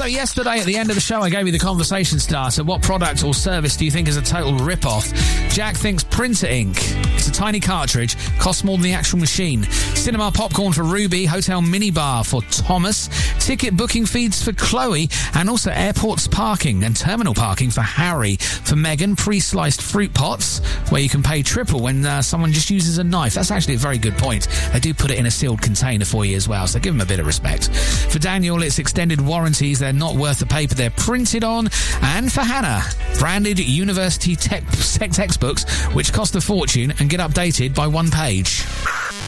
Also, yesterday at the end of the show, I gave you the conversation starter. What product or service do you think is a total rip-off? Jack thinks printer ink. It's a tiny cartridge, costs more than the actual machine. Cinema popcorn for Ruby, hotel minibar for Thomas, ticket booking feeds for Chloe, and also airports parking and terminal parking for Harry. For Megan, pre-sliced fruit pots, where you can pay triple when someone just uses a knife. That's actually a very good point. They do put it in a sealed container for you as well, so give them a bit of respect. For Daniel, it's extended warranties. They're not worth the paper they're printed on. And for Hannah, branded university textbooks, which cost a fortune and get updated by one page.